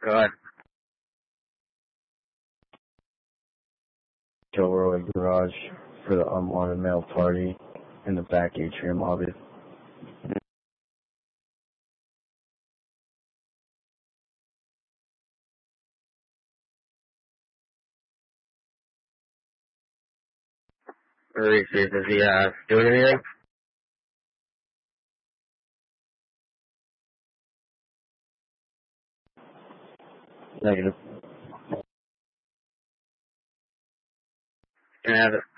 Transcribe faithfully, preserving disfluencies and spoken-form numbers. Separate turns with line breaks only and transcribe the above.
Go ahead.
Kilroy Garage for the unwanted male party in the back atrium lobby.
Reese, is he uh, doing anything?
Negative.
Can I have it?